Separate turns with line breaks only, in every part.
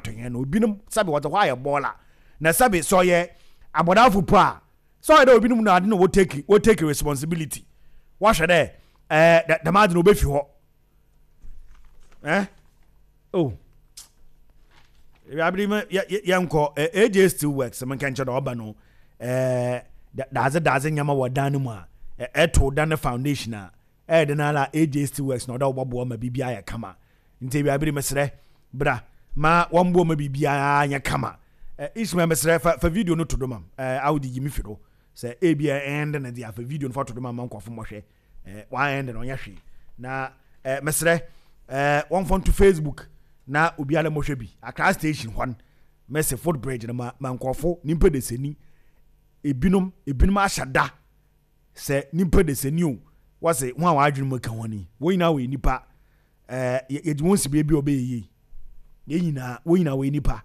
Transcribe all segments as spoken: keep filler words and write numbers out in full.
atwen no obinum sabe what why baller na sabe so ye abodafo po a so ye da obinum na ade no wo take wo take responsibility wa hwe de eh da ma ade no obefi ho eh oh abri me yanko A J still works man kan chado oba no eh daze daze nyama wadan mu a eto dan foundation a eh de na la A J still works no da obobo ma bibia ya kama nti bi abri mesre bra ma wambo ma bibia nya kama isma mesre fa video no to do mam eh audi yimi fido say e bia end na dia fa video no fa to do mam mankofo mo hwe eh wa end no nya hwe na eh mesre eh one phone to Facebook na obiala mo hwe bi Accra station one messe footbridge na mankofo nimpa de seni ebinom ebinom ashada se nimpa de seni o wase ho a adwene mo ka woni wo nyina we nipa eh yedwon sibe bi obeye ye nyina wo nyina we nipa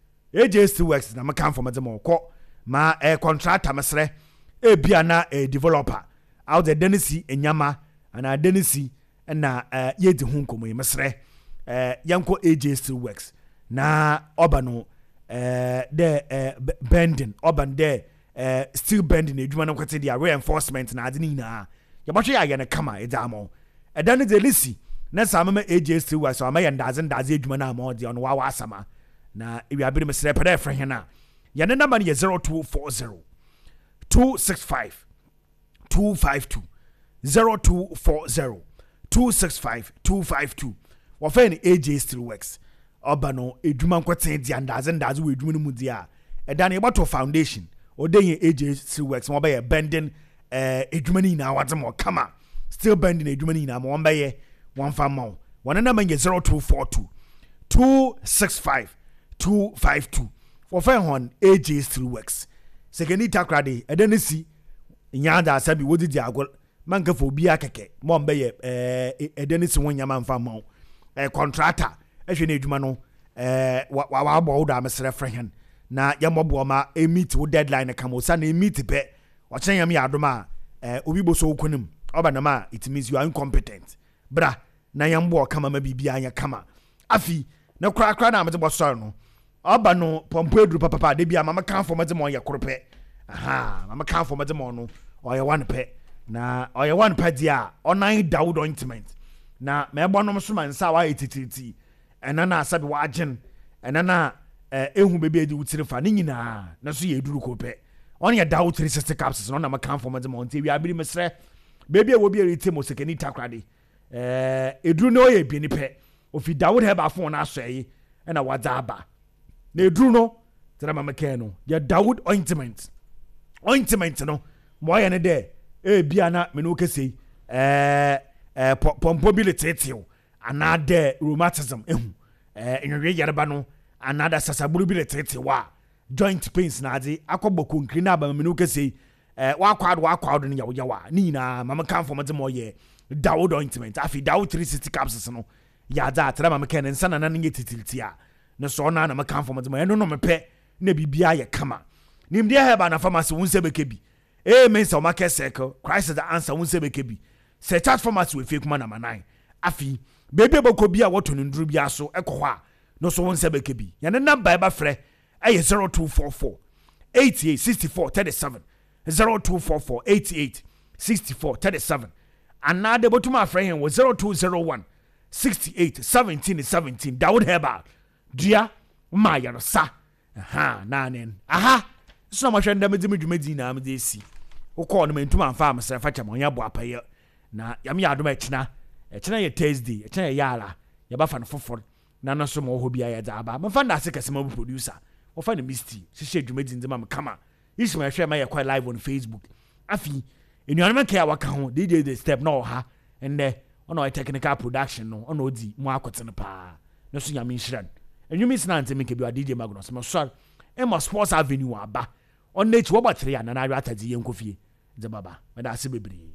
A J still works na maka for mademo ko ma eh contractor mesre e bia na eh developer out the denisi enyama ana denisi na eh yedi hu nkomo mesre eh yanko A J still works na obano eh the eh bending oban there eh still bending edwuma no kwete dia reinforcement na ade ni na ya botwe ya ye na kama edamo edane de lisi na samama A J still works so amaye ndaze ndaze edwuma na ma ode on wa wa asama na ewi abiri mesre pede efre hena ya ne number ye zero two four zero two six five two five two zero two four zero two six five two five two wofeni A J still works obano edwuma nkwete dia ndaze ndaze we edwuma no mu dia eda na ebato foundation odenye A J still works mo be bending eh edwuma ni na wate mo kama still bending edwuma ni na mo be ye one fam one number ye zero two four two two six five two five two wofeni hon A J still works sekeni takrade eda ne si nyanda sabi wodi dia agol manka fo bia keke mo be ye eh eda ne si wonyama mfam eh contractor ehwe na edwuma no eh wa wa bo da mesre frehen na yamobo ma e meet wo deadline ka mo sa na e meet be o chen yam ya adoma eh obi bo so konim oba na ma it means you are incompetent bra na yambo kama ma bibia anya kama afi na kra kra na amede bo so no oba no pompo eduru papa papa de bia mama kan fo mede mo ye korope aha mama kan fo mede mo no o ye one pe na o ye one pe dia onan Dawood ointment na me ebo no so man sa wa etititi enana asabe wa agen enana ehu bebe edi wutire fa ni nyina na so ye eduru ko pe on ye Dawood three sixty capsules no na ma kan fo mede mo nti wi abiri mesre bebe e wo bi erite mo sekeni takrade eh eduru no ye bi ni pe ofi Dawood heba fo na aso yi na wadaba na eduru no tira ma meka no ye Dawood ointment ointment no mo ye ne de e bia na me no kese eh eh pompo bi letetio another rheumatism ehu eh enwe yareba no another sasaburu bi letete wa joint pains na ade akoboko nkri na ba me no kese eh wa kwado wa kwado ne yawo wa ni na mama kan fo mate mo ye Dawood ointment afi Dawood three sixty capsules no ya da atra mama kan nsa na na ne titiliti a ne so na na mama kan fo mate mo eno no mepe na bibia ye kama nim dia heba na pharmacy wonse bekebi eh men so market circle Christ is the answer wonse bekebi se chat pharmacy we fake kuma na nine afi bebe boko bia woto nduru bia so ekọ a no so wonse bekebi ya ne number e ba frɛ eh zero two four four eight eight six four three seven zero two four four eight eight six four three seven another botuma frɛ hen wo zero two zero one six eight seventeen seventeen Dawood Herbal dia ma ya no sa aha nanen aha so ma hwɛ ndam dimi dwumadi na am de si wo call no mentuma amfa am sɛ fa kyam onya bo apaye na yam ya adoma ekina ekina ye Thursday ekina ye yala ya ba fa no fofor na no so mo ho bia ya da aba mfa nda se kase ma producer wo fa no misty hyehyɛ dwumadi ndema me kama isi ma hwɛ ma ye kwa live on Facebook afi enuanema ka ya waka ho D J the step no ha ende ono a technical production no ono di mo akotene pa no so nyame nhyiran enwumi sina ante me ke bi D J Magnus mo so Emma Sports Avenue aba on nature wo batere ya na na atadi ye nkofie de baba me da se bebre